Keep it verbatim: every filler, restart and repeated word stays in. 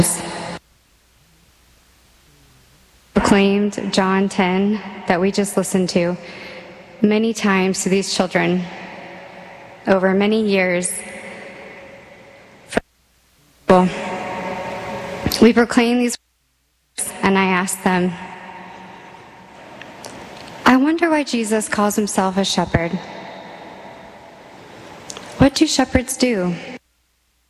Proclaimed John ten that we just listened to many times to these children over many years. We proclaim these words, and I ask them, I wonder why Jesus calls himself a shepherd. What do shepherds do?